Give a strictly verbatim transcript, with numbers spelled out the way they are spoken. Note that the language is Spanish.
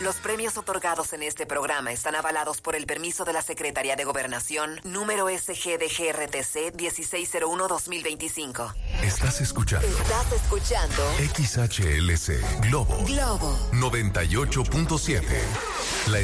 Los premios otorgados en este programa están avalados por el permiso de la Secretaría de Gobernación, número S G D G R T C dieciséis cero uno guión dos mil veinticinco. Estás escuchando. Estás escuchando. X H L C Globo. Globo. noventa y ocho punto siete. La